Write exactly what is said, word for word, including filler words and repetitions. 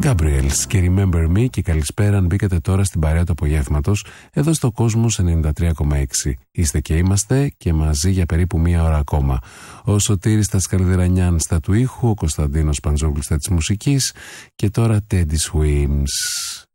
Gabriels και Remember Me, και καλησπέρα αν μπήκατε τώρα στην παρέα του απογεύματος εδώ στο Κόσμος ενενήντα τρία κόμμα έξι. Είστε και είμαστε και μαζί για περίπου μία ώρα ακόμα. Ο Σωτήρης Τασκαλδερανιάν στα του ήχου, ο Κωνσταντίνος Παντζόγλου στα της μουσικής, και τώρα Teddy Swims.